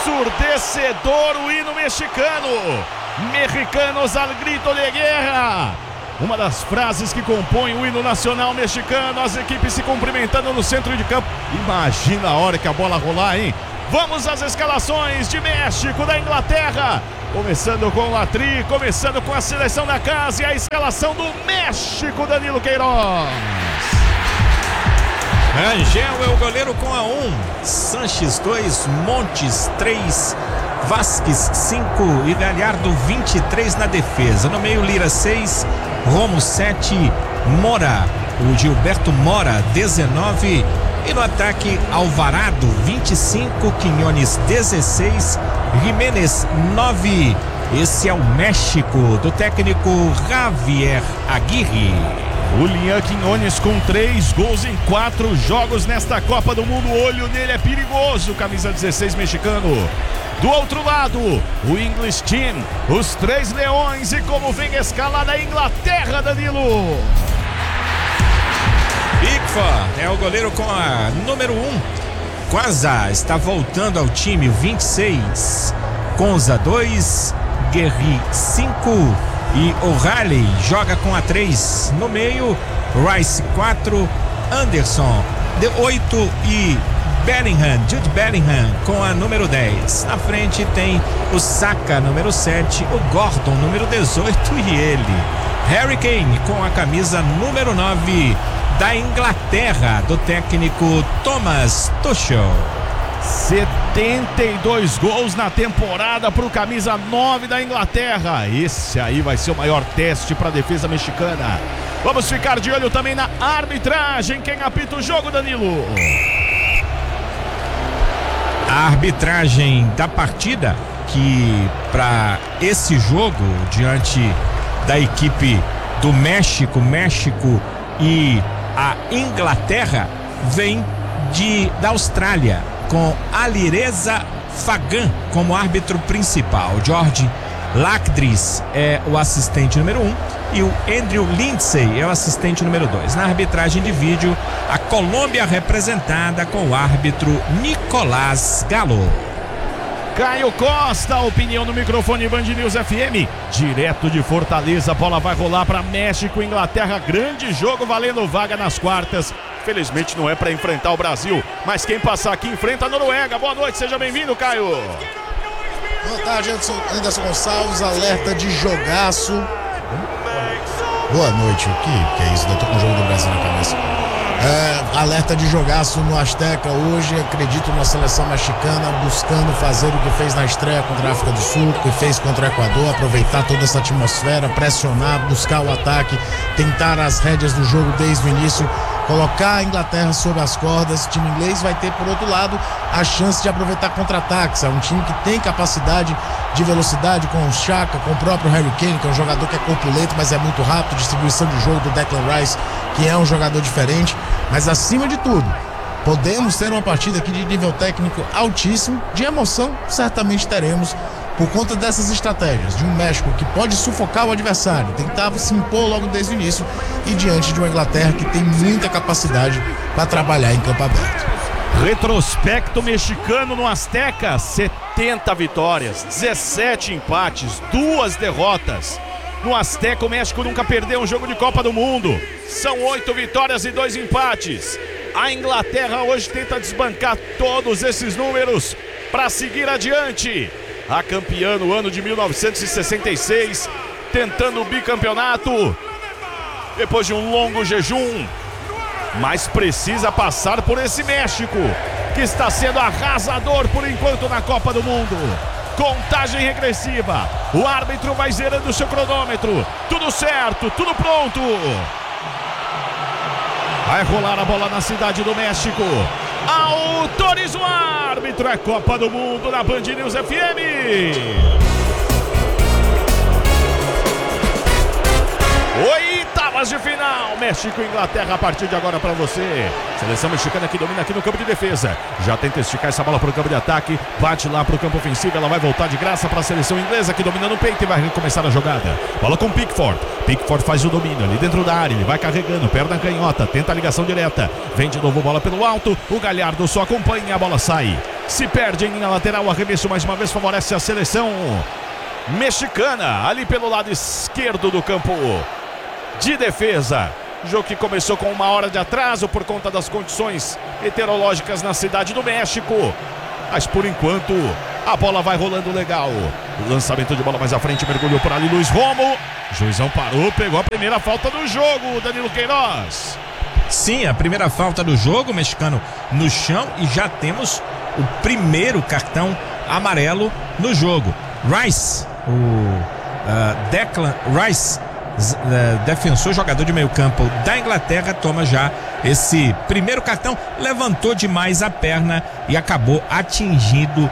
ensurdecedor o hino mexicano. Mexicanos al grito de guerra. Uma das frases que compõe o hino nacional mexicano, as equipes se cumprimentando no centro de campo. Imagina a hora que a bola rolar, hein? Vamos às escalações de México, da Inglaterra. Começando com o Atri, começando com a seleção da casa e a escalação do México, Danilo Queiroz. Rangel é o goleiro com a 1, Sanches 2, Montes 3, Vasquez 5 e Galhardo 23 na defesa. No meio, Lira 6, Romo 7, Mora, o Gilberto Mora 19 e no ataque Alvarado 25, Quiñones 16, Jiménez 9. Esse é o México do técnico Javier Aguirre. O Lian Quiñones com 3 gols em 4 jogos nesta Copa do Mundo. O olho nele é perigoso, camisa 16 mexicano. Do outro lado, o English Team, os 3 leões. E como vem escalada a Inglaterra, Danilo? Pickford é o goleiro com a número 1. Quasar está voltando ao time, 26. Conza 2, Guerri 5 e O'Reilly joga com a 3. No meio, Rice 4, Anderson 8 e Bellingham, Jude Bellingham com a número 10. Na frente tem o Saka, número 7, o Gordon, número 18 e ele, Harry Kane, com a camisa número 9 da Inglaterra, do técnico Thomas Tuchel. 72 gols na temporada para o camisa 9 da Inglaterra. Esse aí vai ser o maior teste para a defesa mexicana. Vamos ficar de olho também na arbitragem. Quem apita o jogo, Danilo? A arbitragem da partida, que para esse jogo diante da equipe do México e a Inglaterra, vem da Austrália, com Alireza Fagan como árbitro principal. George Lacdris é o assistente número 1 e o Andrew Lindsay é o assistente número 2. Na arbitragem de vídeo, a Colômbia representada com o árbitro Nicolás Galo. Caio Costa, opinião no microfone Band News FM, direto de Fortaleza. A bola vai rolar para México e Inglaterra. Grande jogo valendo vaga nas quartas. Felizmente não é para enfrentar o Brasil, mas quem passar aqui enfrenta a Noruega. Boa noite, seja bem-vindo, Caio. Boa tarde, Anderson Gonçalves, alerta de jogaço. Boa noite, o que é isso? Eu tô com o jogo do Brasil na cabeça. Alerta de jogaço no Azteca hoje. Acredito na seleção mexicana buscando fazer o que fez na estreia contra a África do Sul, o que fez contra o Equador, aproveitar toda essa atmosfera, pressionar, buscar o ataque, tentar as rédeas do jogo desde o início, colocar a Inglaterra sob as cordas. O time inglês vai ter, por outro lado, a chance de aproveitar contra-ataques. É um time que tem capacidade de velocidade com o Xhaka, com o próprio Harry Kane, que é um jogador que é corpulento, mas é muito rápido. Distribuição de jogo do Declan Rice, que é um jogador diferente. Mas acima de tudo, podemos ter uma partida aqui de nível técnico altíssimo. De emoção, certamente teremos, por conta dessas estratégias de um México que pode sufocar o adversário, tentar se impor logo desde o início, e diante de uma Inglaterra que tem muita capacidade para trabalhar em campo aberto. Retrospecto mexicano no Azteca: 70 vitórias, 17 empates, 2 derrotas. No Azteca, o México nunca perdeu um jogo de Copa do Mundo. São 8 vitórias e 2 empates. A Inglaterra hoje tenta desbancar todos esses números para seguir adiante. A campeã no ano de 1966, tentando o bicampeonato depois de um longo jejum, mas precisa passar por esse México, que está sendo arrasador por enquanto na Copa do Mundo. Contagem regressiva, o árbitro vai zerando o seu cronômetro. Tudo certo, tudo pronto. Vai rolar a bola na cidade do México. Autoriza o árbitro. É Copa do Mundo na Band News FM. Oitavas de final, México e Inglaterra a partir de agora para você. Seleção mexicana que domina aqui no campo de defesa. Já tenta esticar essa bola para o campo de ataque. Bate lá para o campo ofensivo. Ela vai voltar de graça para a seleção inglesa que domina no peito e vai recomeçar a jogada. Bola com Pickford. Pickford faz o domínio ali dentro da área. Ele vai carregando, perna canhota. Tenta a ligação direta. Vem de novo bola pelo alto. O Galhardo só acompanha. A bola sai. Se perde em linha lateral, o arremesso mais uma vez favorece a seleção mexicana, ali pelo lado esquerdo do campo de defesa. Jogo que começou com 1 hora de atraso por conta das condições meteorológicas na cidade do México. Mas por enquanto a bola vai rolando legal. O lançamento de bola mais à frente, mergulhou por ali Luiz Romo. O juizão parou, pegou a primeira falta do jogo, Danilo Queiroz. Sim, a primeira falta do jogo, o mexicano no chão, e já temos o primeiro cartão amarelo no jogo. Rice, Declan Rice, defensor, jogador de meio campo da Inglaterra, toma já esse primeiro cartão, levantou demais a perna e acabou atingindo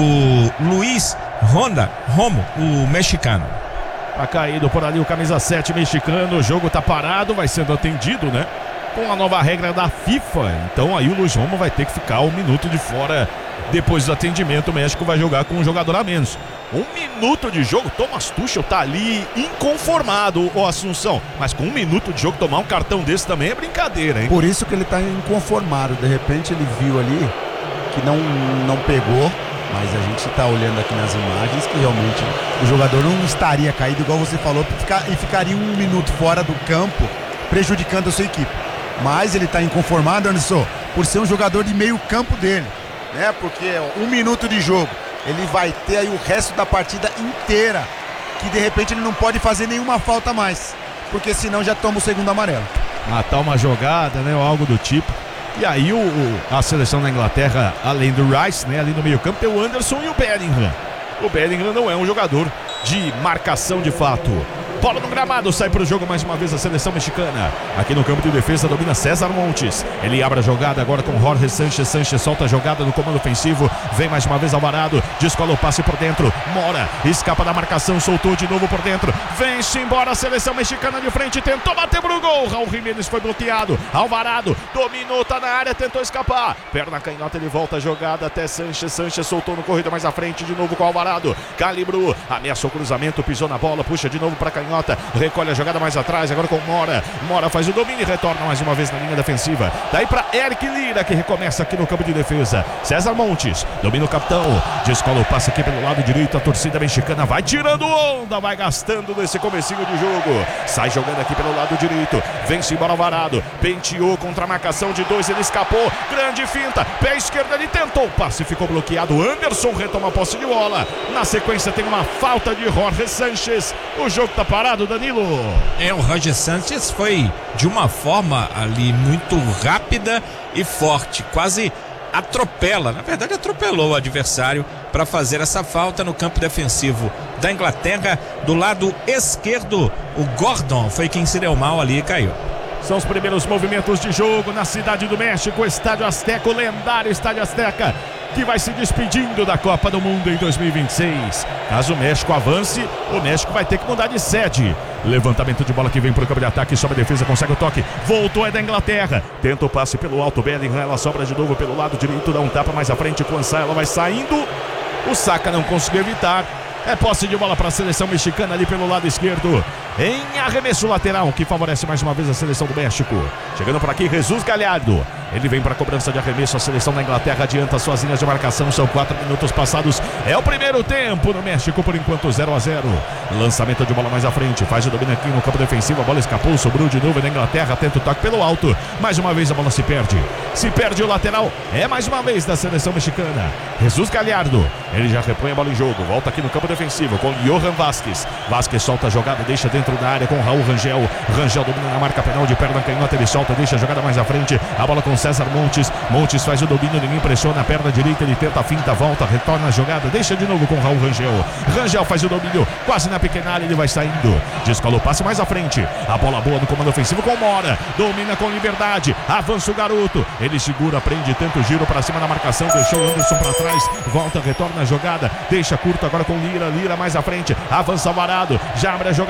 o Luiz Romo, o mexicano. Tá caído por ali o camisa 7 mexicano, o jogo tá parado, vai sendo atendido, né? Com a nova regra da FIFA, então aí o Luiz Romo vai ter que ficar 1 minuto de fora. Depois do atendimento, o México vai jogar com um jogador a menos. 1 minuto de jogo, Thomas Tuchel tá ali inconformado, ô Assunção. Mas com 1 minuto de jogo, tomar um cartão desse também é brincadeira, hein? Por isso que ele tá inconformado. De repente ele viu ali que não pegou. Mas a gente tá olhando aqui nas imagens que realmente o jogador não estaria caído, igual você falou, e ficaria 1 minuto fora do campo, prejudicando a sua equipe. Mas ele tá inconformado, Anderson, por ser um jogador de meio campo dele, né? Porque 1 minuto de jogo, ele vai ter aí o resto da partida inteira, que de repente ele não pode fazer nenhuma falta mais, porque senão já toma o segundo amarelo. Matar uma jogada, né, ou algo do tipo. E aí a seleção da Inglaterra, além do Rice, né, ali no meio campo, tem o Anderson e o Bellingham. O Bellingham não é um jogador de marcação de fato. Bola no gramado, sai para o jogo mais uma vez a seleção mexicana. Aqui no campo de defesa domina César Montes. Ele abre a jogada agora com Jorge Sánchez. Sánchez solta a jogada no comando ofensivo. Vem mais uma vez Alvarado, descola o passe por dentro. Mora, escapa da marcação, soltou de novo por dentro. Vem-se embora a seleção mexicana de frente, tentou bater pro gol. Raul Jiménez foi bloqueado. Alvarado dominou, tá na área, tentou escapar. Perna canhota, ele volta a jogada até Sánchez. Sánchez soltou no corredor mais à frente, de novo com Alvarado. Calibrou, ameaçou o cruzamento, pisou na bola, puxa de novo para canhota. Recolhe a jogada mais atrás, agora com Mora. Mora faz o domínio e retorna mais uma vez na linha defensiva. Daí para Eric Lira, que recomeça aqui no campo de defesa. César Montes, domina o capitão. Descola o passe aqui pelo lado direito. A torcida mexicana vai tirando onda, vai gastando nesse comecinho de jogo. Sai jogando aqui pelo lado direito. Vem-se embora Alvarado. Penteou contra a marcação de 2, ele escapou. Grande finta, pé esquerdo, ele tentou. O passe ficou bloqueado. Anderson retoma a posse de bola. Na sequência tem uma falta de Jorge Sánchez. O jogo tá parado, Danilo. O Jorge Sánchez foi de uma forma ali muito rápida e forte, quase atropela, na verdade atropelou o adversário para fazer essa falta no campo defensivo da Inglaterra. Do lado esquerdo, o Gordon foi quem se deu mal ali e caiu. São os primeiros movimentos de jogo na cidade do México, o Estádio Azteca, o lendário Estádio Azteca, que vai se despedindo da Copa do Mundo em 2026. Caso o México avance, o México vai ter que mudar de sede. Levantamento de bola que vem pro campo de ataque, sobe a defesa, consegue o toque, voltou, é da Inglaterra, tenta o passe pelo alto, Bellingham, ela sobra de novo pelo lado direito, dá um tapa mais à frente, com ela vai saindo, o Saka não conseguiu evitar. É posse de bola para a seleção mexicana ali pelo lado esquerdo. Em arremesso lateral, que favorece mais uma vez a seleção do México. Chegando por aqui, Jesus Galhardo. Ele vem para a cobrança de arremesso. A seleção da Inglaterra adianta suas linhas de marcação. São 4 minutos passados. É o primeiro tempo no México, por enquanto 0-0. Lançamento de bola mais à frente. Faz o domínio aqui no campo defensivo. A bola escapou, sobrou de novo da Inglaterra. Tenta o toque pelo alto. Mais uma vez a bola se perde. Se perde o lateral. É mais uma vez da seleção mexicana. Jesus Galhardo. Ele já repõe a bola em jogo. Volta aqui no campo defensivo com Johan Vázquez. Vázquez solta a jogada, deixa dentro da área com Raul Rangel. Rangel domina na marca penal de perna canhota. Ele solta, deixa a jogada mais à frente. A bola com César Montes. Montes faz o domínio, ninguém pressiona a perna direita. Ele tenta a finta, volta, retorna a jogada. Deixa de novo com Raul Rangel. Rangel faz o domínio, quase na pequena área. Ele vai saindo. Descola o passe mais à frente. A bola boa no comando ofensivo com Mora. Domina com liberdade. Avança o garoto. Ele segura, prende, tenta o giro para cima da marcação. Deixou o Anderson para trás. Volta, retorna a jogada. Deixa curto agora com Lira. Lira mais à frente. Avança Alvarado. Já abre a jogada pela ponta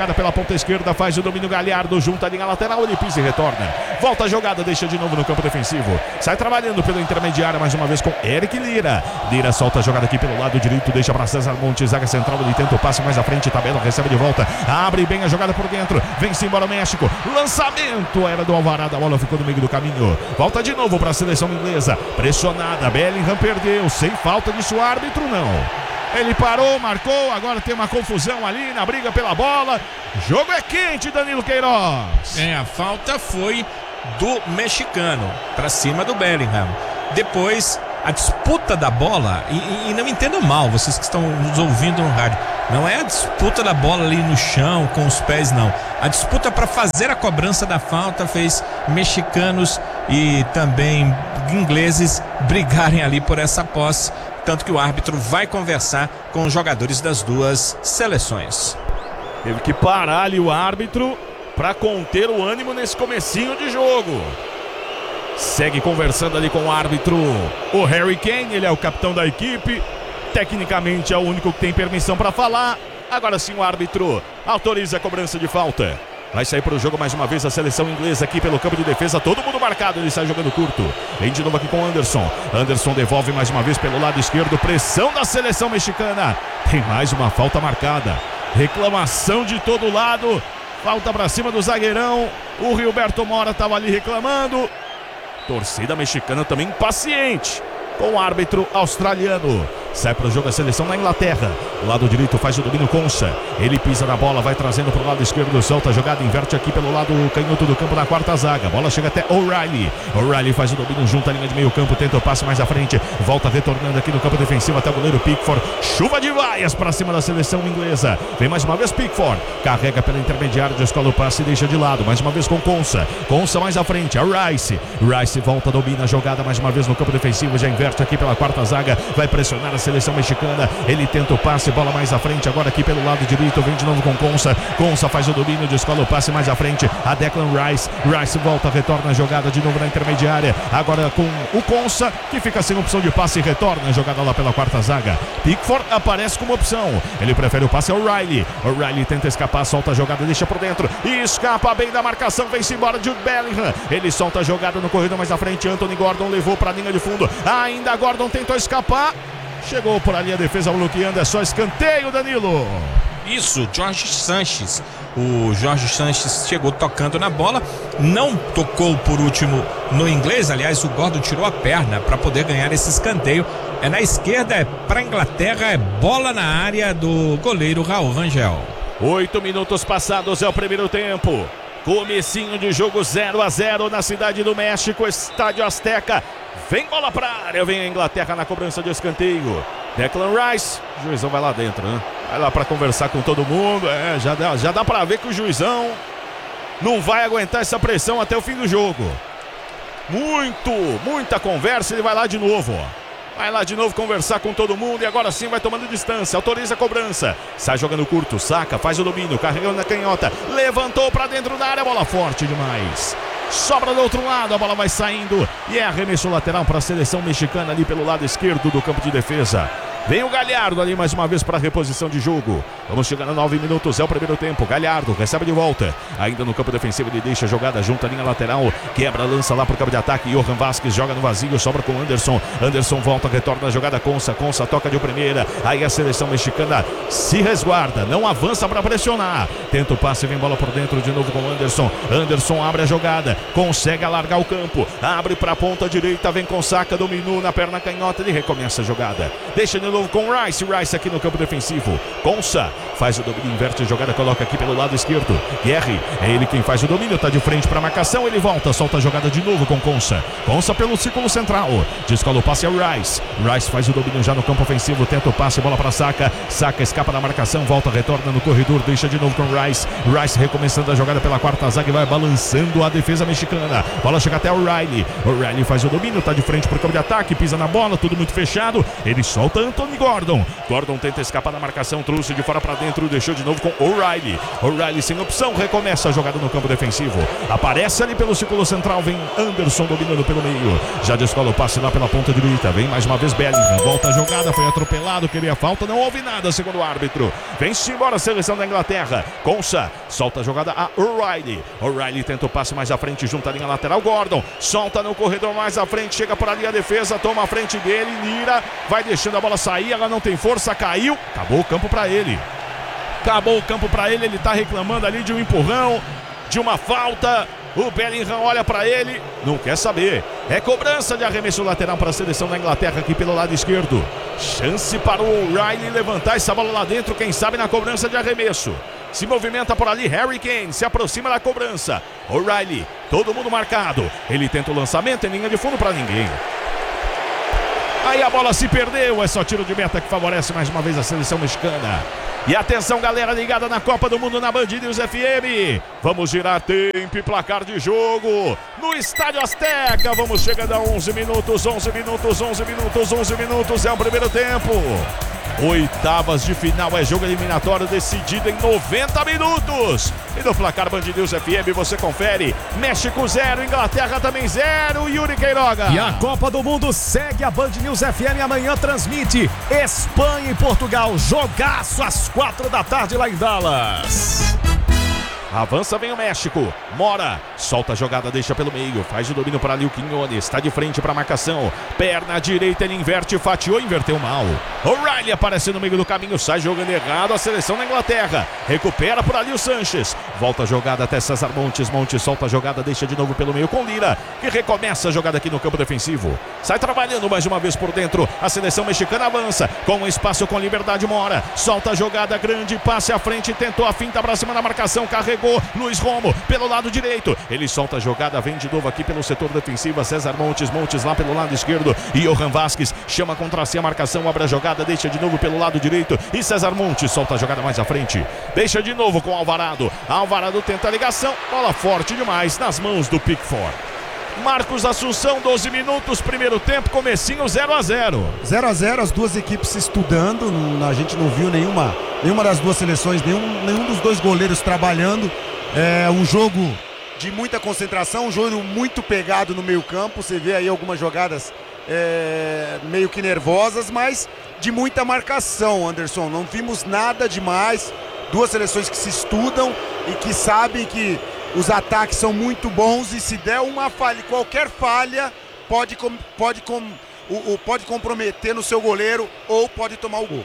ponta esquerda, faz o domínio Galhardo, junta a linha lateral, ele pisa e retorna. Volta a jogada, deixa de novo no campo defensivo. Sai trabalhando pela intermediária mais uma vez com Eric Lira. Lira solta a jogada aqui pelo lado direito, deixa para César Montes, zaga central, ele tenta o passe mais à frente, tabela, recebe de volta, abre bem a jogada por dentro, vem-se embora o México, lançamento, era do Alvarado, a bola ficou no meio do caminho. Volta de novo para a seleção inglesa, pressionada, Bellingham perdeu, sem falta disso o árbitro não. Ele parou, marcou, agora tem uma confusão ali na briga pela bola. Jogo é quente, Danilo Queiroz. A falta foi do mexicano para cima do Bellingham. Depois, a disputa da bola, e não me entendam mal, vocês que estão nos ouvindo no rádio, não é a disputa da bola ali no chão, com os pés, não. A disputa para fazer a cobrança da falta fez mexicanos e também ingleses brigarem ali por essa posse. Tanto que o árbitro vai conversar com os jogadores das duas seleções. Teve que parar ali o árbitro para conter o ânimo nesse comecinho de jogo. Segue conversando ali com o árbitro o Harry Kane, ele é o capitão da equipe. Tecnicamente é o único que tem permissão para falar. Agora sim o árbitro autoriza a cobrança de falta. Vai sair para o jogo mais uma vez a seleção inglesa aqui pelo campo de defesa. Todo mundo marcado, ele sai jogando curto. Vem de novo aqui com Anderson. Anderson devolve mais uma vez pelo lado esquerdo. Pressão da seleção mexicana. Tem mais uma falta marcada. Reclamação de todo lado. Falta para cima do zagueirão. O Gilberto Mora estava ali reclamando. Torcida mexicana também impaciente com o árbitro australiano. Sai para o jogo a seleção na Inglaterra. O lado direito faz o domínio Konsa. Ele pisa na bola, vai trazendo para o lado esquerdo, solta a jogada, inverte aqui pelo lado canhoto do campo da quarta zaga. A bola chega até O'Reilly. O'Reilly faz o domínio junto à linha de meio campo, tenta o passe mais à frente. Volta retornando aqui no campo defensivo até o goleiro Pickford. Chuva de vaias para cima da seleção inglesa. Vem mais uma vez Pickford. Carrega pela intermediária, descola o passe e deixa de lado. Mais uma vez com Konsa. Konsa mais à frente, a Rice. Rice volta, domina a jogada mais uma vez no campo defensivo. Já inverte aqui pela quarta zaga. Vai pressionar a seleção mexicana, ele tenta o passe, bola mais à frente, agora aqui pelo lado direito, vem de novo com Konsa. Konsa faz o domínio, descola o passe mais à frente, a Declan Rice. Rice volta, retorna a jogada de novo na intermediária, agora com o Konsa, que fica sem opção de passe e retorna a jogada lá pela quarta zaga. Pickford aparece como opção, ele prefere o passe ao O'Reilly. O'Reilly tenta escapar, solta a jogada, deixa por dentro e escapa bem da marcação, vem-se embora Jude Bellingham. Ele solta a jogada no corredor mais à frente, Anthony Gordon levou para a linha de fundo, ainda Gordon tentou escapar. Chegou por ali a defesa bloqueando, é só escanteio, Danilo. Isso, Jorge Sanches. O Jorge Sanches chegou tocando na bola, não tocou por último no inglês. Aliás, o Gordon tirou a perna para poder ganhar esse escanteio. É na esquerda, é para a Inglaterra, é bola na área do goleiro Raul Rangel. 8 minutos passados, é o primeiro tempo. Comecinho de jogo 0-0 na cidade do México, Estádio Azteca. Vem bola pra área, vem a Inglaterra na cobrança de escanteio. Declan Rice, o juizão vai lá dentro, né? Vai lá pra conversar com todo mundo. Já dá pra ver que o juizão não vai aguentar essa pressão até o fim do jogo. Muita conversa, ele vai lá de novo, ó. Vai lá de novo conversar com todo mundo e agora sim vai tomando distância, autoriza a cobrança. Sai jogando curto, saca, faz o domínio, carregando na canhota. Levantou pra dentro da área, bola forte demais. Sobra do outro lado, a bola vai saindo e é arremesso lateral para a seleção mexicana ali pelo lado esquerdo do campo de defesa. Vem o Galhardo ali mais uma vez para a reposição de jogo. Vamos chegar a 9 minutos, é o primeiro tempo. Galhardo recebe de volta. Ainda no campo defensivo ele deixa a jogada junto à linha lateral. Quebra, lança lá para o campo de ataque. Johan Vázquez joga no vazio, sobra com Anderson. Anderson volta, retorna a jogada. Konsa toca de primeira. Aí a seleção mexicana se resguarda, não avança para pressionar. Tenta o passe, vem bola por dentro de novo com Anderson. Anderson abre a jogada, consegue alargar o campo. Abre para a ponta direita, vem com Saka, dominou na perna canhota. Ele recomeça a jogada. Deixa de novo com Rice. Rice aqui no campo defensivo. Konsa faz o domínio, inverte a jogada, coloca aqui pelo lado esquerdo. Guerri, é ele quem faz o domínio, tá de frente para a marcação, ele volta, solta a jogada de novo com Konsa. Konsa pelo círculo central, descola o passe ao Rice. Rice faz o domínio já no campo ofensivo, tenta o passe, bola para Saka. Saka escapa da marcação, volta, retorna no corredor, deixa de novo com Rice. Rice recomeçando a jogada pela quarta zaga e vai balançando a defesa mexicana. Bola chega até o O'Reilly. O'Reilly faz o domínio, tá de frente pro campo de ataque, pisa na bola, tudo muito fechado. Ele solta Anthony Anthony Gordon. Gordon tenta escapar da marcação, trouxe de fora para dentro, deixou de novo com O'Reilly. O'Reilly sem opção, recomeça a jogada no campo defensivo. Aparece ali pelo círculo central, vem Anderson dominando pelo meio. Já descola o passe lá pela ponta direita. Vem mais uma vez Bellingham, volta a jogada, foi atropelado, queria falta, não houve nada segundo o árbitro. Vem-se embora a seleção da Inglaterra. Konsa solta a jogada a O'Reilly. O'Reilly tenta o passe mais à frente, junta a linha lateral. Gordon solta no corredor mais à frente, chega por ali a defesa, toma a frente dele. Lira vai deixando a bola sair, ela não tem força, caiu. Acabou o campo para ele. Acabou o campo para ele, ele tá reclamando ali de um empurrão, de uma falta. O Bellingham olha para ele, não quer saber. É cobrança de arremesso lateral para a seleção da Inglaterra aqui pelo lado esquerdo. Chance para o O'Reilly levantar essa bola lá dentro, quem sabe na cobrança de arremesso. Se movimenta por ali, Harry Kane se aproxima da cobrança. O'Reilly, todo mundo marcado. Ele tenta o lançamento em linha de fundo para ninguém. Aí a bola se perdeu, é só tiro de meta que favorece mais uma vez a seleção mexicana. E atenção, galera ligada na Copa do Mundo na Band News FM. Vamos girar tempo e placar de jogo no Estádio Azteca. Vamos chegando a 11 minutos, 11 minutos, 11 minutos, 11 minutos. É o primeiro tempo. Oitavas de final, é jogo eliminatório decidido em 90 minutos. E no placar Band News FM você confere: México 0, Inglaterra também 0. Yuri Queiroga. E a Copa do Mundo segue. A Band News FM amanhã transmite Espanha e Portugal. Jogaço às 4 da tarde lá em Dallas. Avança, vem o México. Mora, solta a jogada, deixa pelo meio. Faz o domínio para ali o Quiñones. Está de frente para a marcação. Perna direita, ele inverte, fatiou, inverteu mal. O'Reilly aparece no meio do caminho, sai jogando errado a seleção da Inglaterra. Recupera por ali o Sanches. Volta a jogada até César Montes. Montes solta a jogada, deixa de novo pelo meio com Lira, que recomeça a jogada aqui no campo defensivo. Sai trabalhando mais uma vez por dentro. A seleção mexicana avança com um espaço, com liberdade. Mora, solta a jogada grande, passe à frente, tentou a finta para cima da marcação, carregou Luiz Romo pelo lado direito. Ele solta a jogada, vem de novo aqui pelo setor defensivo. César Montes, Montes lá pelo lado esquerdo. E Johan Vasquez chama contra si a marcação, abre a jogada, deixa de novo pelo lado direito. E César Montes solta a jogada mais à frente. Deixa de novo com Alvarado. Alvarado tenta a ligação. Bola forte demais nas mãos do Pickford. Marcos Assunção, 12 minutos, primeiro tempo, comecinho 0-0. 0-0, as duas equipes se estudando, a gente não viu nenhuma das duas seleções, nenhum dos dois goleiros trabalhando. É um jogo de muita concentração, um jogo muito pegado no meio campo, você vê aí algumas jogadas meio que nervosas, mas de muita marcação, Anderson, não vimos nada demais. Duas seleções que se estudam e que sabem que os ataques são muito bons e se der uma falha, qualquer falha pode comprometer no seu goleiro ou pode tomar o gol.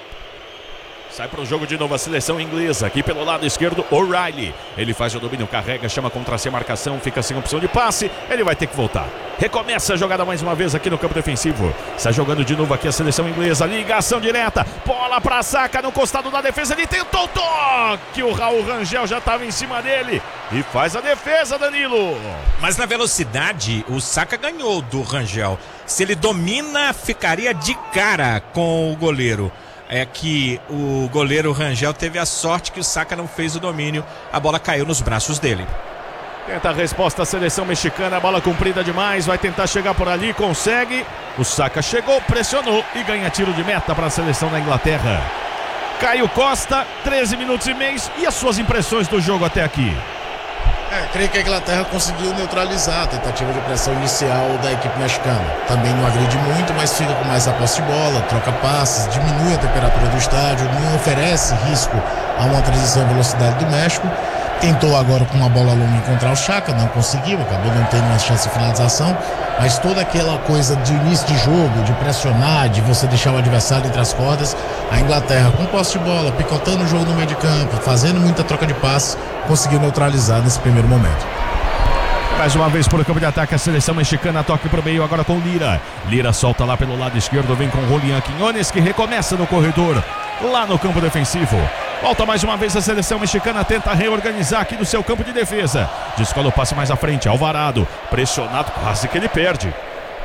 Sai para o jogo de novo a seleção inglesa, aqui pelo lado esquerdo, O'Reilly. Ele faz o domínio, carrega, chama contra si a marcação, fica sem opção de passe, ele vai ter que voltar. Recomeça a jogada mais uma vez aqui no campo defensivo. Sai jogando de novo aqui a seleção inglesa, ligação direta, bola para Saka no costado da defesa, ele tentou o toque, o Raul Rangel já estava em cima dele e faz a defesa, Danilo. Mas na velocidade, o Saka ganhou do Rangel. Se ele domina, ficaria de cara com o goleiro. É que o goleiro Rangel teve a sorte que o Saka não fez o domínio, a bola caiu nos braços dele. Tenta a resposta a seleção mexicana, a bola comprida demais, vai tentar chegar por ali, consegue. O Saka chegou, pressionou e ganha tiro de meta para a seleção da Inglaterra. Caio Costa, 13 minutos e meio, e as suas impressões do jogo até aqui? Creio que a Inglaterra conseguiu neutralizar a tentativa de pressão inicial da equipe mexicana. Também não agride muito, mas fica com mais a posse de bola, troca passes, diminui a temperatura do estádio, não oferece risco a uma transição em velocidade do México. Tentou agora com uma bola longa encontrar o Xhaka, não conseguiu, acabou não tendo uma chance de finalização, mas toda aquela coisa de início de jogo, de pressionar, de você deixar o adversário entre as cordas, a Inglaterra com posse de bola, picotando o jogo no meio de campo, fazendo muita troca de passes, conseguiu neutralizar nesse primeiro momento. Mais uma vez por campo de ataque a seleção mexicana, toque pro meio agora com Lira. Lira solta lá pelo lado esquerdo, vem com Julián Quiñones, que recomeça no corredor, lá no campo defensivo. Volta mais uma vez a seleção mexicana, tenta reorganizar aqui do seu campo de defesa. Descola o passe mais à frente, Alvarado, pressionado, quase que ele perde.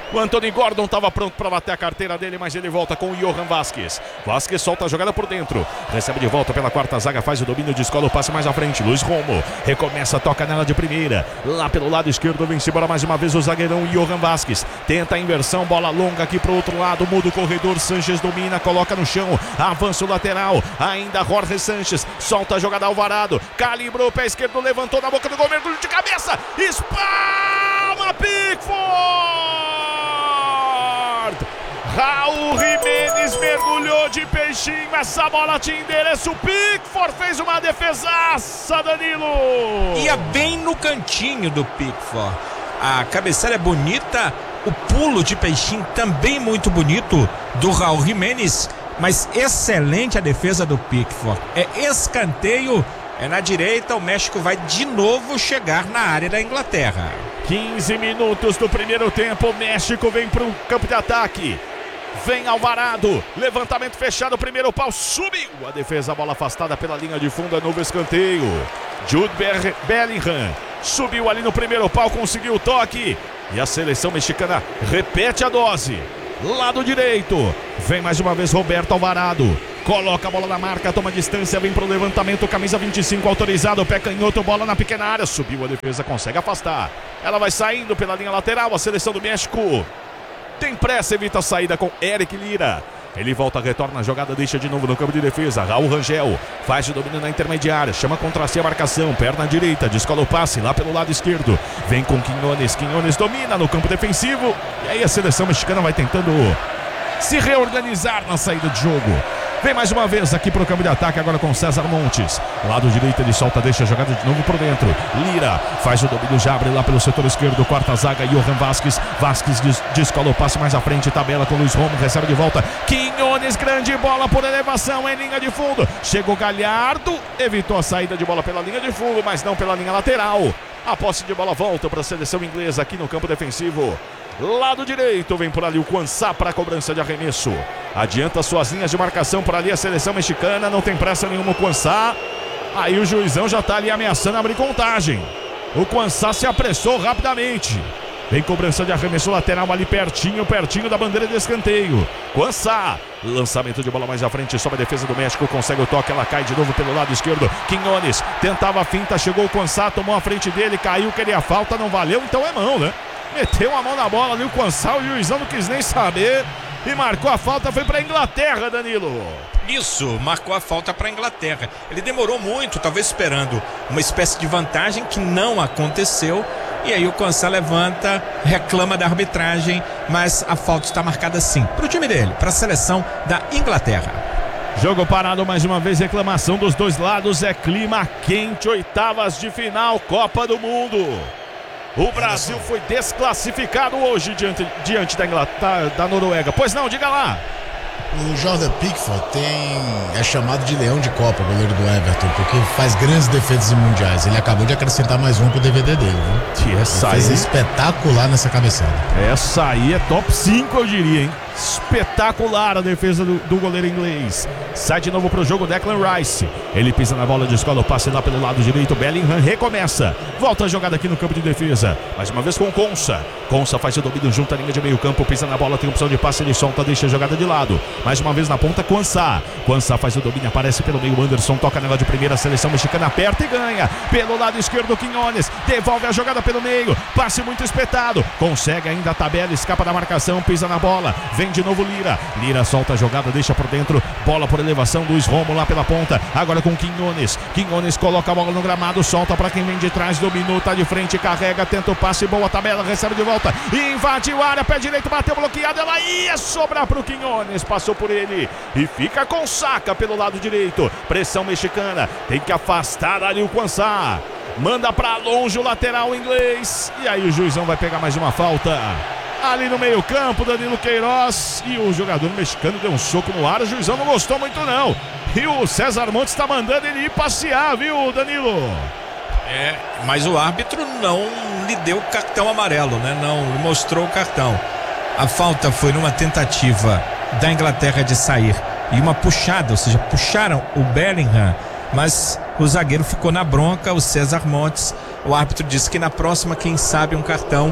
O Anthony Gordon estava pronto para bater a carteira dele, mas ele volta com o Johan Vasquez. Vasquez solta a jogada por dentro. Recebe de volta pela quarta zaga, faz o domínio, descola o passe mais à frente. Luiz Romo recomeça, toca nela de primeira. Lá pelo lado esquerdo, vem-se embora mais uma vez o zagueirão Johan Vasquez. Tenta a inversão, bola longa aqui pro outro lado. Muda o corredor, Sanches domina, coloca no chão. Avança o lateral, ainda Jorge Sanches. Solta a jogada Alvarado. Calibrou o pé esquerdo, levantou na boca do gol, mergulho de cabeça. Espalma Pickford! Raul Jimenez mergulhou de peixinho, essa bola tinha endereço, o Pickford fez uma defesaça, Danilo! Ia bem no cantinho do Pickford. A cabeçada é bonita, o pulo de peixinho também muito bonito do Raul Jimenez, mas excelente a defesa do Pickford. É escanteio, é na direita, o México vai de novo chegar na área da Inglaterra. 15 minutos do primeiro tempo, o México vem para o campo de ataque. Vem Alvarado, levantamento fechado, primeiro pau, subiu a defesa, a bola afastada pela linha de fundo, é novo escanteio. Jude Bellingham subiu ali no primeiro pau, conseguiu o toque e a seleção mexicana repete a dose. Lado direito, vem mais uma vez Roberto Alvarado, coloca a bola na marca, toma distância, vem pro levantamento, camisa 25 autorizado, pé canhoto, bola na pequena área, subiu a defesa, consegue afastar. Ela vai saindo pela linha lateral, a seleção do México tem pressa, evita a saída com Eric Lira. Ele volta, retorna a jogada, deixa de novo no campo de defesa. Raul Rangel faz o domínio na intermediária, chama contra si a marcação, perna direita, descola o passe lá pelo lado esquerdo. Vem com Quinones domina no campo defensivo. E aí a seleção mexicana vai tentando se reorganizar na saída de jogo. Vem mais uma vez aqui pro campo de ataque agora com César Montes. Lado direito ele solta, deixa a jogada de novo por dentro. Lira faz o domínio, já abre lá pelo setor esquerdo. Quarta zaga, Johan Vasquez. Vasquez descola o passe mais à frente, tabela com Luiz Romo, recebe de volta. Quinones, grande bola por elevação em linha de fundo. Chegou Galhardo, evitou a saída de bola pela linha de fundo, mas não pela linha lateral. A posse de bola volta para a seleção inglesa aqui no campo defensivo. Lado direito, vem por ali o Quansá para a cobrança de arremesso. Adianta suas linhas de marcação por ali a seleção mexicana, não tem pressa nenhuma o Quansá. Aí o juizão já está ali ameaçando abrir contagem. O Quansá se apressou rapidamente. Vem cobrança de arremesso lateral ali pertinho da bandeira de escanteio. Quansá, lançamento de bola mais à frente, sobe a defesa do México, consegue o toque, ela cai de novo pelo lado esquerdo. Quinones tentava a finta, chegou o Quansá, tomou a frente dele, caiu, queria falta, não valeu, então é mão, né? Meteu a mão na bola ali o Quansá, o juizão não quis nem saber e marcou a falta, foi para a Inglaterra, Danilo. Isso, marcou a falta para a Inglaterra. Ele demorou muito, talvez esperando uma espécie de vantagem que não aconteceu. E aí o Quansá levanta, reclama da arbitragem, mas a falta está marcada sim para o time dele, para a seleção da Inglaterra. Jogo parado mais uma vez, reclamação dos dois lados, é clima quente, oitavas de final, Copa do Mundo. O Brasil foi desclassificado hoje diante da Noruega. Pois não, diga lá. O Jordan Pickford é chamado de leão de Copa, goleiro do Everton, porque faz grandes defesas em mundiais. Ele acabou de acrescentar mais um pro DVD dele, viu? Essa fez espetacular nessa cabeçada. Essa aí é top 5, eu diria, hein? Espetacular a defesa do goleiro inglês. Sai de novo pro jogo Declan Rice. Ele pisa na bola, descola o passe lá pelo lado direito. Bellingham recomeça. Volta a jogada aqui no campo de defesa. Mais uma vez com Konsa. Konsa faz o domínio junto à linha de meio campo. Pisa na bola, tem opção de passe, ele solta, deixa a jogada de lado. Mais uma vez na ponta, Quansá. Quansá faz o domínio, aparece pelo meio. Anderson toca nela de primeira. A seleção mexicana aperta e ganha. Pelo lado esquerdo, Quinones. Devolve a jogada pelo meio. Passe muito espetado. Consegue ainda a tabela, escapa da marcação, pisa na bola. Vem de novo Lira. Lira solta a jogada, deixa por dentro. Bola por elevação, Luiz Romo lá pela ponta. Agora com Quinones. Quinones coloca a bola no gramado, solta para quem vem de trás, dominou, tá de frente, carrega, tenta o passe, boa tabela, recebe de volta. Invadiu a área, pé direito, bateu bloqueado, ela ia sobrar pro Quinones, passou por ele e fica com Saca pelo lado direito. Pressão mexicana, tem que afastar ali o Quansá. Manda pra longe o lateral inglês. E aí o juizão vai pegar mais uma falta. Ali no meio campo, Danilo Queiroz. E o jogador mexicano deu um soco no ar. O juizão não gostou muito não. E o César Montes está mandando ele ir passear, viu, Danilo? Mas o árbitro não lhe deu cartão amarelo, né? Não mostrou o cartão. A falta foi numa tentativa da Inglaterra de sair e uma puxada, ou seja, puxaram o Bellingham, mas o zagueiro ficou na bronca, o César Montes. O árbitro disse que na próxima, quem sabe, um cartão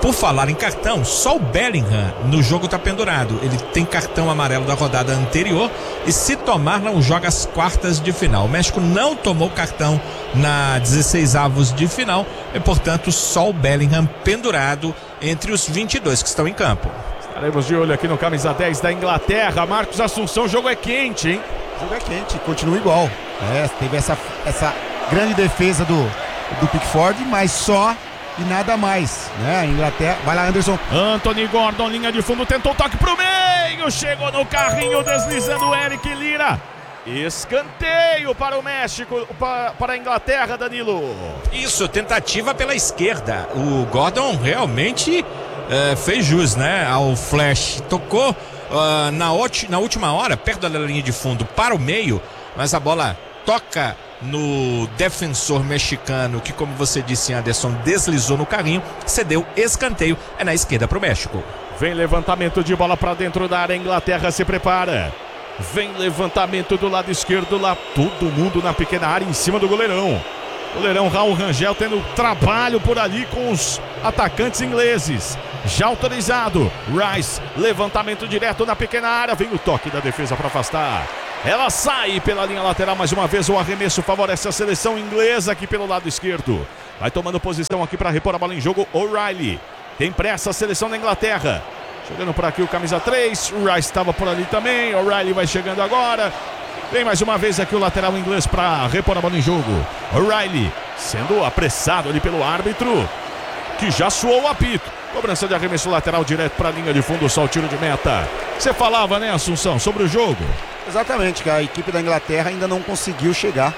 Por falar em cartão, só o Bellingham no jogo tá pendurado. Ele tem cartão amarelo da rodada anterior e se tomar não joga as quartas de final. O México não tomou cartão na 16avos de final e, portanto, só o Bellingham pendurado entre os 22 que estão em campo. Estaremos de olho aqui no camisa 10 da Inglaterra. Marcos Assunção, o jogo é quente, hein? O jogo é quente, continua igual. Teve essa grande defesa do Pickford, mas só e nada mais, né? A Inglaterra, vai lá, Anderson. Anthony Gordon, linha de fundo, tentou o toque pro meio, chegou no carrinho, deslizando o Eric Lira. Escanteio para o México, para a Inglaterra, Danilo. Isso, tentativa pela esquerda. O Gordon realmente fez jus, né, ao flash. Tocou na última hora, perto da linha de fundo, para o meio, mas a bola toca no defensor mexicano, que, como você disse, Anderson, deslizou no carrinho, cedeu escanteio, é na esquerda para o México. Vem levantamento de bola para dentro da área, a Inglaterra se prepara. Vem levantamento do lado esquerdo, lá todo mundo na pequena área, em cima do goleirão. Goleirão Raul Rangel tendo trabalho por ali com os atacantes ingleses. Já autorizado, Rice, levantamento direto na pequena área, vem o toque da defesa para afastar. Ela sai pela linha lateral mais uma vez, o arremesso favorece a seleção inglesa aqui pelo lado esquerdo. Vai tomando posição aqui para repor a bola em jogo, O'Reilly. Tem pressa a seleção da Inglaterra. Chegando por aqui o camisa 3, o Rice estava por ali também, O'Reilly vai chegando agora. Vem mais uma vez aqui o lateral inglês para repor a bola em jogo. O'Reilly sendo apressado ali pelo árbitro, que já soou o apito. Cobrança de arremesso lateral direto para a linha de fundo, só o tiro de meta. Você falava, né, Assunção, sobre o jogo? Exatamente, que a equipe da Inglaterra ainda não conseguiu chegar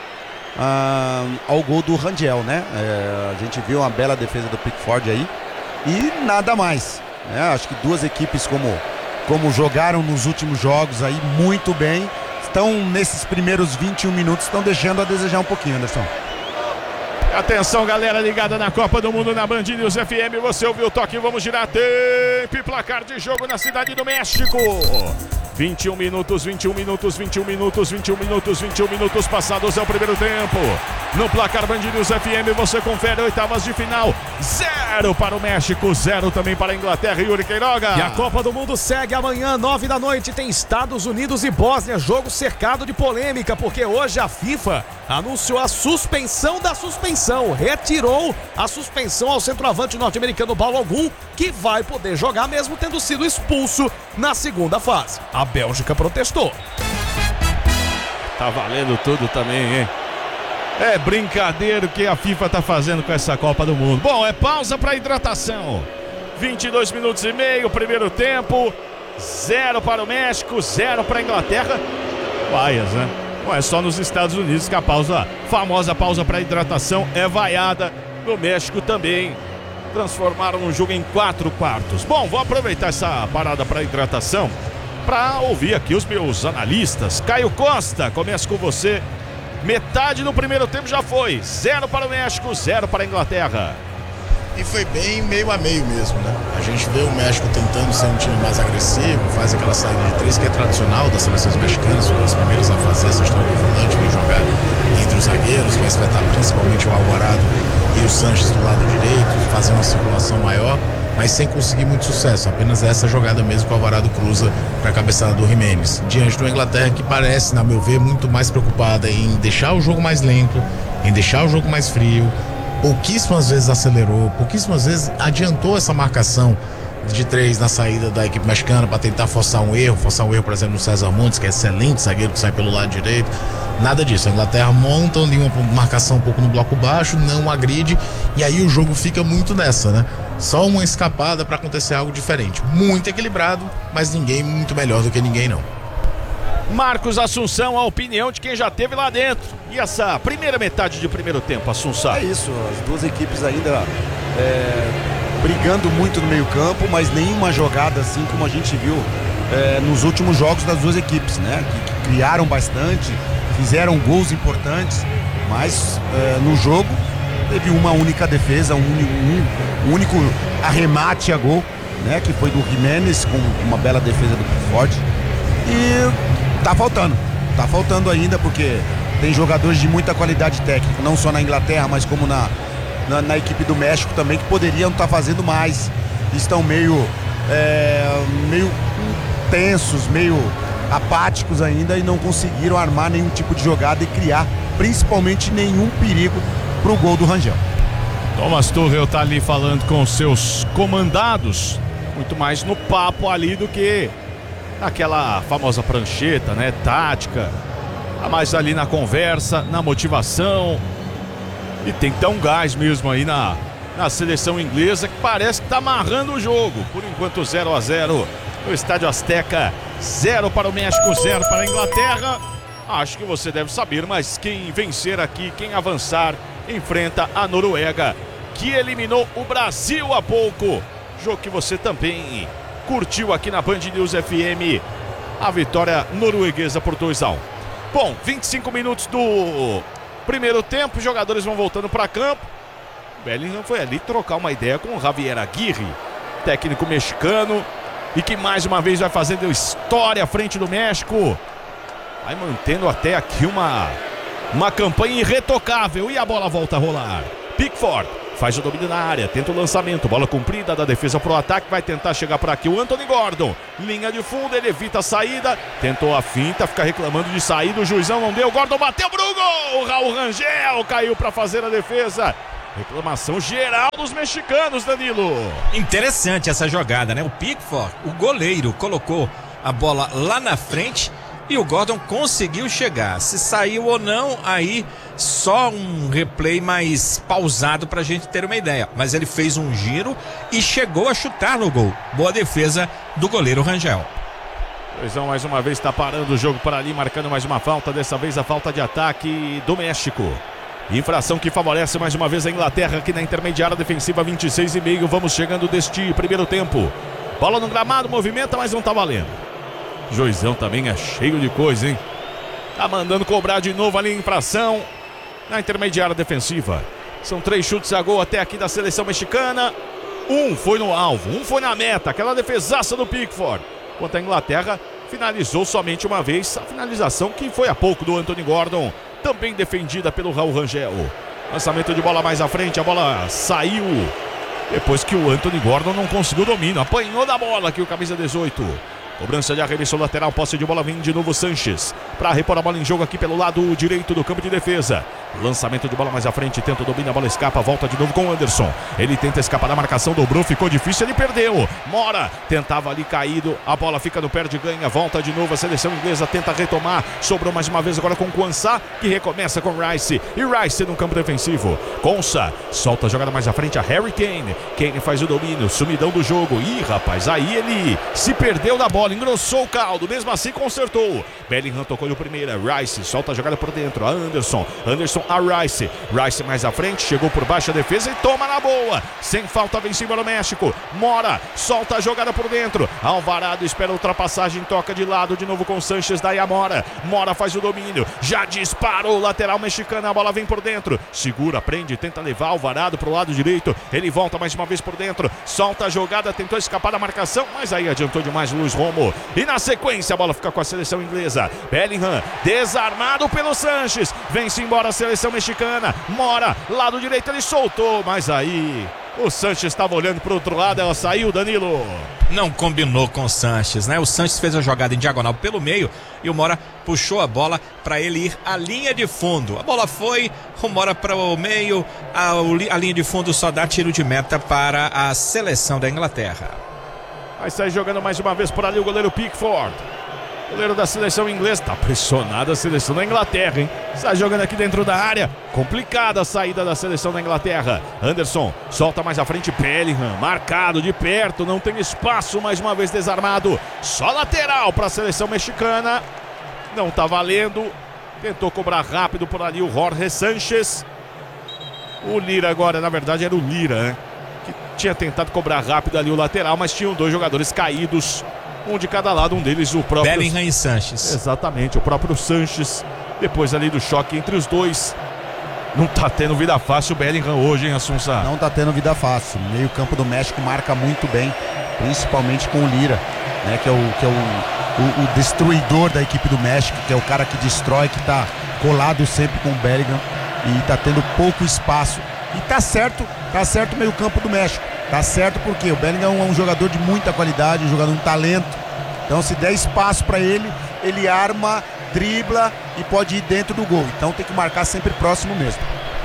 ao gol do Rangel, né? A gente viu uma bela defesa do Pickford aí e nada mais, né? Acho que duas equipes como jogaram nos últimos jogos aí muito bem, estão nesses primeiros 21 minutos, estão deixando a desejar um pouquinho, Anderson. Atenção, galera ligada na Copa do Mundo na Band News FM. Você ouviu o toque, vamos girar tempo e placar de jogo na Cidade do México. 21 minutos passados é o primeiro tempo. No placar Band News FM você confere oitavas de final. 0 para o México, 0 também para a Inglaterra. Yuri Queiroga. E a Copa do Mundo segue amanhã, 9 da noite. Tem Estados Unidos e Bósnia, jogo cercado de polêmica, porque hoje a FIFA anunciou a suspensão da suspensão. Retirou a suspensão ao centroavante norte-americano Balogun, que vai poder jogar mesmo tendo sido expulso na segunda fase. A Bélgica protestou. Tá valendo tudo também, hein? É brincadeira o que a FIFA tá fazendo com essa Copa do Mundo. Bom, é pausa para hidratação. 22 minutos e meio, primeiro tempo. 0 para o México, 0 para a Inglaterra. Vaias, né? Não é só nos Estados Unidos que a famosa pausa para hidratação é vaiada. No México também. Transformaram o jogo em 4 quartos. Bom, vou aproveitar essa parada para hidratação para ouvir aqui os meus analistas. Caio Costa, começo com você. Metade do primeiro tempo já foi. 0 para o México, 0 para a Inglaterra. E foi bem meio a meio mesmo, né? A gente vê o México tentando ser um time mais agressivo, faz aquela saída de 3 que é tradicional das seleções mexicanas, foram as primeiras a fazer essa história do volante, vem jogar entre os zagueiros, vai espetar principalmente o Alvarado e o Sanches do lado direito, fazer uma circulação maior, mas sem conseguir muito sucesso. Apenas essa jogada mesmo que o Alvarado cruza para a cabeçada do Jiménez. Diante do Inglaterra, que parece, na meu ver, muito mais preocupada em deixar o jogo mais lento, em deixar o jogo mais frio. Pouquíssimas vezes acelerou, pouquíssimas vezes adiantou essa marcação de 3 na saída da equipe mexicana para tentar forçar um erro, por exemplo, no César Montes, que é excelente zagueiro que sai pelo lado direito. Nada disso. A Inglaterra monta ali uma marcação um pouco no bloco baixo, não agride, e aí o jogo fica muito nessa, né? Só uma escapada para acontecer algo diferente. Muito equilibrado, mas ninguém muito melhor do que ninguém, não. Marcos Assunção, a opinião de quem já esteve lá dentro. E essa primeira metade de primeiro tempo, Assunção? É isso, as duas equipes ainda brigando muito no meio campo, mas nenhuma jogada assim como a gente viu nos últimos jogos das duas equipes, né? Que criaram bastante, fizeram gols importantes, mas no jogo teve uma única defesa, um único arremate a gol, né? Que foi do Jiménez, com uma bela defesa do Pickford. E tá faltando ainda, porque tem jogadores de muita qualidade técnica, não só na Inglaterra, mas como na equipe do México também, que poderiam estar fazendo mais estão meio tensos, meio apáticos ainda e não conseguiram armar nenhum tipo de jogada e criar principalmente nenhum perigo pro gol do Rangel. Thomas Tuchel tá ali falando com os seus comandados, muito mais no papo ali do que naquela famosa prancheta, né, tática, tá mais ali na conversa, na motivação, e tem que dar um gás mesmo aí na seleção inglesa, que parece que tá amarrando o jogo. Por enquanto 0-0 no Estádio Azteca, 0 para o México, 0 para a Inglaterra. Acho que você deve saber, mas quem vencer aqui, quem avançar, enfrenta a Noruega, que eliminou o Brasil há pouco. Jogo que você também curtiu aqui na Band News FM. A vitória norueguesa por 2-1. Bom, 25 minutos do primeiro tempo, os jogadores vão voltando para campo. Bellingham foi ali trocar uma ideia com o Javier Aguirre, técnico mexicano, e que mais uma vez vai fazendo história à frente do México. Vai mantendo até aqui uma campanha irretocável, e a bola volta a rolar. Pickford faz o domínio na área, tenta o lançamento, bola comprida da defesa pro ataque, vai tentar chegar por aqui o Anthony Gordon, linha de fundo, ele evita a saída, tentou a finta, fica reclamando de saída, o juizão não deu, Gordon bateu pro gol, o Raul Rangel caiu para fazer a defesa. Reclamação geral dos mexicanos, Danilo. Interessante essa jogada, né? O Pickford, o goleiro, colocou a bola lá na frente e o Gordon conseguiu chegar. Se saiu ou não, aí só um replay mais pausado pra gente ter uma ideia. Mas ele fez um giro e chegou a chutar no gol. Boa defesa do goleiro Rangel. Luizão mais uma vez está parando o jogo para ali, marcando mais uma falta, dessa vez a falta de ataque do México. Infração que favorece mais uma vez a Inglaterra aqui na intermediária defensiva, 26,5. Vamos chegando deste primeiro tempo. Bola no gramado, movimenta, mas não tá valendo. Juizão também é cheio de coisa, hein? Tá mandando cobrar de novo ali a infração na intermediária defensiva. São 3 chutes a gol até aqui da seleção mexicana. Um foi no alvo, um foi na meta, aquela defesaça do Pickford. Enquanto a Inglaterra finalizou somente uma vez, a finalização que foi há pouco do Anthony Gordon, também defendida pelo Raul Rangel. Lançamento de bola mais à frente, a bola saiu depois que o Anthony Gordon não conseguiu domínio, apanhou da bola aqui o camisa 18. Cobrança de arremesso lateral, posse de bola, vem de novo Sanches para repor a bola em jogo aqui pelo lado direito do campo de defesa. Lançamento de bola mais à frente, tenta o domínio, a bola escapa, volta de novo com o Anderson. Ele tenta escapar da marcação, dobrou, ficou difícil, ele perdeu. Mora tentava ali caído, a bola fica no pé de ganha, volta de novo a seleção inglesa, tenta retomar, sobrou mais uma vez agora com o Quansah, que recomeça com Rice. E Rice no campo defensivo. Konsa solta a jogada mais à frente, a Harry Kane. Kane faz o domínio, sumidão do jogo. Ih, rapaz, aí ele se perdeu da bola, engrossou o caldo, mesmo assim consertou. Bellingham tocou no primeira, Rice solta a jogada por dentro, a Anderson a Rice mais à frente, chegou por baixo a defesa e toma na boa, sem falta, vem em cima do México. Mora solta a jogada por dentro, Alvarado espera a ultrapassagem, toca de lado de novo com Sanches, daí a Mora faz o domínio, já disparou o lateral mexicano, a bola vem por dentro, segura, prende, tenta levar Alvarado pro lado direito, ele volta mais uma vez por dentro, solta a jogada, tentou escapar da marcação, mas aí adiantou demais o Luiz Romo, e na sequência a bola fica com a seleção inglesa. Bellingham desarmado pelo Sanches, vem-se embora a seleção mexicana. Mora, lado direito, ele soltou, mas aí o Sanches estava olhando para o outro lado, ela saiu, Danilo. Não combinou com o Sanches, né? O Sanches fez a jogada em diagonal pelo meio e o Mora puxou a bola para ele ir à linha de fundo. A bola foi, o Mora para o meio, a linha de fundo só dá tiro de meta para a seleção da Inglaterra. Vai sair jogando mais uma vez por ali o goleiro Pickford. Goleiro da seleção inglesa, tá pressionada a seleção da Inglaterra, hein? Está jogando aqui dentro da área, complicada a saída da seleção da Inglaterra. Anderson solta mais à frente, Bellingham marcado de perto, não tem espaço, mais uma vez desarmado. Só lateral para a seleção mexicana, não tá valendo. Tentou cobrar rápido por ali o Jorge Sanches. O Lira agora, na verdade era o Lira, né? Que tinha tentado cobrar rápido ali o lateral, mas tinham 2 jogadores caídos. Um de cada lado, um deles o próprio Bellingham e Sanches. Exatamente, o próprio Sanches. Depois ali do choque entre os dois. Não tá tendo vida fácil o Bellingham hoje, hein, Assunção? Não tá tendo vida fácil. O meio campo do México marca muito bem, principalmente com o Lira, né, que é o destruidor da equipe do México, que é o cara que destrói, que tá colado sempre com o Bellingham e tá tendo pouco espaço. E tá certo o meio campo do México. Tá certo porque o Bellingham é um jogador de muita qualidade, um jogador de talento. Então se der espaço para ele, ele arma, dribla e pode ir dentro do gol. Então tem que marcar sempre próximo mesmo.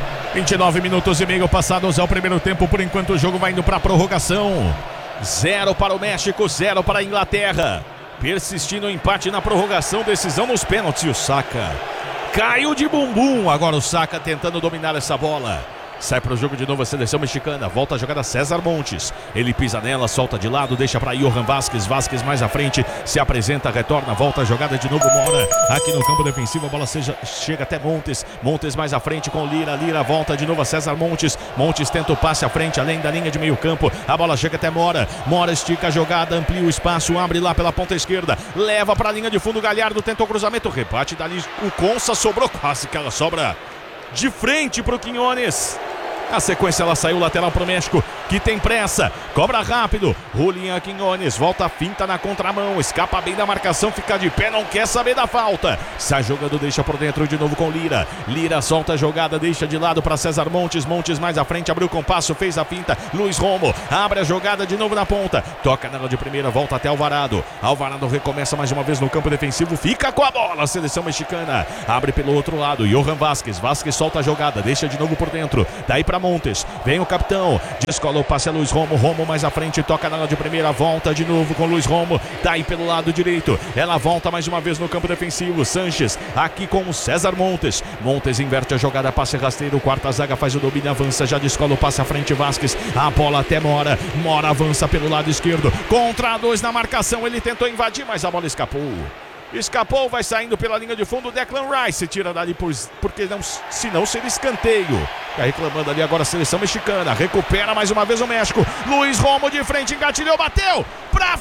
29 minutos e meio passados ao primeiro tempo. Por enquanto o jogo vai indo para a prorrogação. 0 para o México, 0 para a Inglaterra. Persistindo o empate na prorrogação, decisão nos pênaltis. E o Saka caiu de bumbum. Agora o Saka tentando dominar essa bola. Sai para o jogo de novo a seleção mexicana. Volta a jogada César Montes. Ele pisa nela, solta de lado, deixa para Johan Vázquez. Vázquez mais à frente, se apresenta, retorna, volta a jogada de novo. Mora aqui no campo defensivo. A bola chega até Montes. Montes mais à frente com Lira. Lira volta de novo a César Montes. Montes tenta o passe à frente, além da linha de meio campo. A bola chega até Mora. Mora estica a jogada, amplia o espaço, abre lá pela ponta esquerda. Leva para a linha de fundo. Galhardo tenta o cruzamento. Rebate dali. O Consa sobrou quase que ela sobra de frente para o Quinones. Na sequência ela saiu lateral para o México, que tem pressa, cobra rápido. Julián Quinones volta a finta na contramão, escapa bem da marcação, fica de pé, não quer saber da falta. Sai jogando, deixa por dentro de novo com Lira. Lira solta a jogada, deixa de lado para César Montes. Montes mais à frente, abriu o compasso, fez a finta. Luiz Romo abre a jogada de novo na ponta, toca nela de primeira, volta até Alvarado. Alvarado recomeça mais uma vez no campo defensivo, fica com a bola. A seleção mexicana abre pelo outro lado. Johan Vázquez. Vázquez solta a jogada, deixa de novo por dentro. Daí para Montes, vem o capitão, descola o passe a Luiz Romo. Romo mais à frente, toca nela de primeira, volta de novo com Luiz Romo. Daí pelo lado direito, ela volta mais uma vez no campo defensivo. Sanches aqui com o César Montes. Montes inverte a jogada, passe rasteiro. Quarta zaga faz o domínio, avança, já descola o passe à frente. Vázquez, a bola até Mora. Mora avança pelo lado esquerdo, contra dois na marcação. Ele tentou invadir, mas a bola escapou. Escapou, vai saindo pela linha de fundo. Declan Rice tira dali porque não, senão seria escanteio. Tá reclamando ali agora a seleção mexicana. Recupera mais uma vez o México. Luiz Romo de frente, engatilhou, bateu pra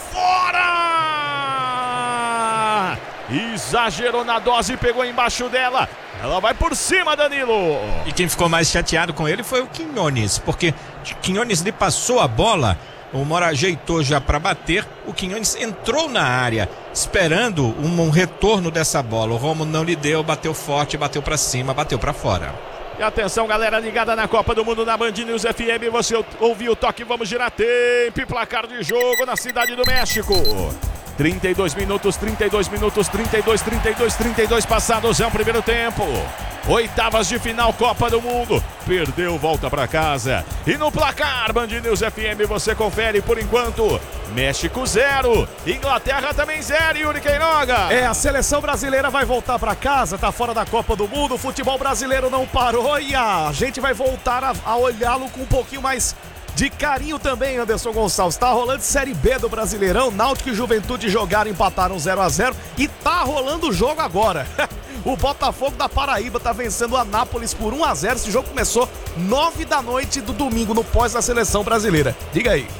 fora. Exagerou na dose, pegou embaixo dela. Ela vai por cima, Danilo. E quem ficou mais chateado com ele foi o Quinones, porque Quinones lhe passou a bola. O Mora ajeitou já para bater. O Quinones entrou na área esperando um retorno dessa bola. O Romo não lhe deu, bateu forte, bateu para cima, bateu para fora. E atenção, galera ligada na Copa do Mundo na Band News FM. Você ouviu o toque, vamos girar tempo e placar de jogo na Cidade do México. 32 minutos, 32 passados, é o primeiro tempo. Oitavas de final, Copa do Mundo. Perdeu, volta pra casa. E no placar, Band News FM, você confere por enquanto. México 0, Inglaterra também 0, Yuri Queiroga. A seleção brasileira vai voltar pra casa, tá fora da Copa do Mundo. O futebol brasileiro não parou e a gente vai voltar a olhá-lo com um pouquinho mais de carinho também, Anderson Gonçalves. Tá rolando Série B do Brasileirão. Náutico e Juventude jogaram, empataram 0-0 e tá rolando o jogo agora. O Botafogo da Paraíba tá vencendo o Anápolis por 1-0. Esse jogo começou 9 da noite do domingo, no pós da seleção brasileira. Diga aí.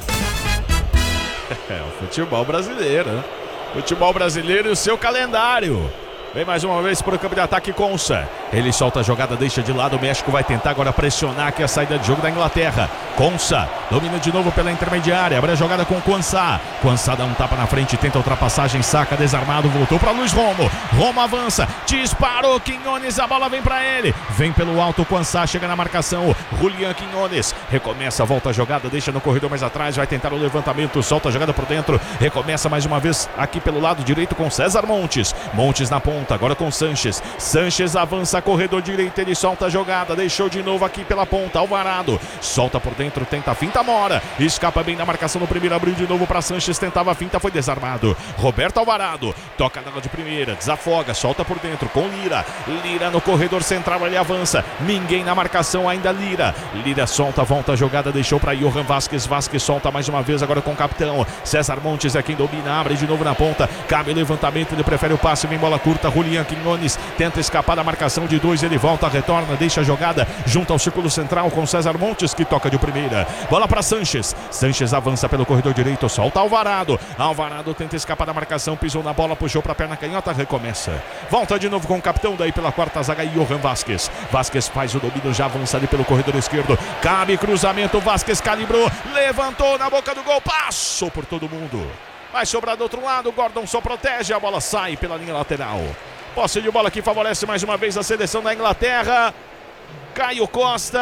O futebol brasileiro, né? Futebol brasileiro e o seu calendário. Vem mais uma vez para o campo de ataque, Consa. Ele solta a jogada, deixa de lado. O México vai tentar agora pressionar aqui a saída de jogo da Inglaterra. Consa domina de novo pela intermediária. Abre a jogada com Quansá. Quansá dá um tapa na frente, tenta ultrapassagem, saca desarmado, voltou para Luiz Romo. Romo avança, disparou Quinones, a bola vem para ele. Vem pelo alto, Quansá chega na marcação. Julián Quinones recomeça, volta a jogada, deixa no corredor mais atrás, vai tentar o levantamento, solta a jogada por dentro. Recomeça mais uma vez aqui pelo lado direito com César Montes. Montes na ponta, agora com Sanches. Sanches avança, corredor direito, ele solta a jogada, deixou de novo aqui pela ponta. Alvarado solta por dentro, tenta a finta, Mora. Escapa bem da marcação no primeiro, abriu de novo para Sanches, tentava a finta, foi desarmado. Roberto Alvarado toca nela de primeira, desafoga, solta por dentro com Lira. Lira no corredor central, ele avança. Ninguém na marcação ainda, Lira. Lira solta, volta a jogada, deixou para Johan Vázquez. Vázquez solta mais uma vez agora com o capitão. César Montes é quem domina, abre de novo na ponta. Cabe o levantamento, ele prefere o passe, vem bola curta. Julián Quinones tenta escapar da marcação de dois, ele volta, retorna, deixa a jogada junto ao círculo central com César Montes, que toca de primeira. Bola para Sanches. Sanches avança pelo corredor direito, solta Alvarado. Alvarado tenta escapar da marcação, pisou na bola, puxou para a perna canhota, recomeça. Volta de novo com o capitão, daí pela quarta zaga, Johan Vázquez. Vázquez faz o domínio, já avança ali pelo corredor esquerdo. Cabe cruzamento, Vázquez calibrou, levantou na boca do gol, passou por todo mundo. Vai sobrar do outro lado, Gordon só protege, a bola sai pela linha lateral. Posse de bola que favorece mais uma vez a seleção da Inglaterra. Caio Costa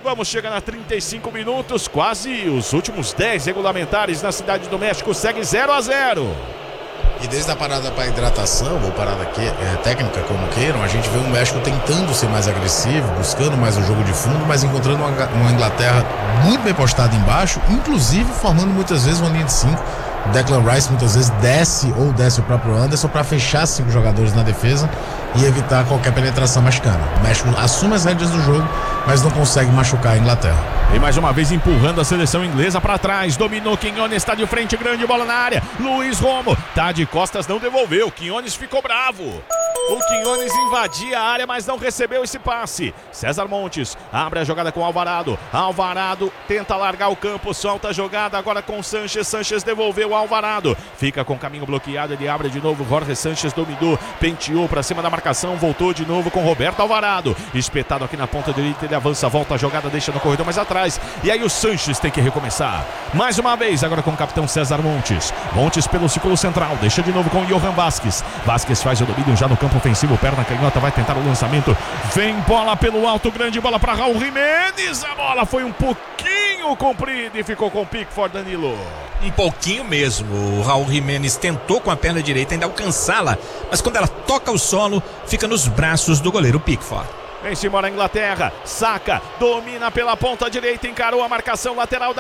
Vamos chegar a 35 minutos, quase os últimos 10 regulamentares na Cidade do México. Segue 0-0. E desde a parada para hidratação, ou parada técnica, como queiram, a gente vê o México tentando ser mais agressivo, buscando mais o jogo de fundo, mas encontrando uma Inglaterra muito bem postada embaixo, inclusive formando muitas vezes uma linha de 5. Declan Rice muitas vezes desce o próprio Anderson para fechar 5 jogadores na defesa e evitar qualquer penetração mexicana. O México assume as rédeas do jogo, mas não consegue machucar a Inglaterra. E mais uma vez empurrando a seleção inglesa para trás. Dominou Quinones, está de frente, grande bola na área. Luiz Romo tá de costas, não devolveu. Quinones ficou bravo. O Quinones invadia a área, mas não recebeu esse passe. César Montes abre a jogada com Alvarado. Alvarado tenta largar o campo, solta a jogada agora com Sanches. Sanches devolveu o Alvarado. Fica com o caminho bloqueado, ele abre de novo. Jorge Sanches dominou, penteou para cima da marcação, voltou de novo com Roberto Alvarado. Espetado aqui na ponta direita, ele avança, volta a jogada, deixa no corredor mais atrás. E aí o Sanches tem que recomeçar. Mais uma vez, agora com o capitão César Montes. Montes pelo círculo central, deixa de novo com o Johan Vázquez. Vázquez faz o domínio já no campo ofensivo, perna canhota, vai tentar o lançamento. Vem bola pelo alto, grande bola para Raul Jiménez. A bola foi um pouquinho comprida e ficou com o Pickford, Danilo. Um pouquinho mesmo. O Raul Jiménez tentou com a perna direita ainda alcançá-la, mas quando ela toca o solo, fica nos braços do goleiro Pickford. Vem-se embora a Inglaterra, saca, domina pela ponta direita, encarou a marcação lateral da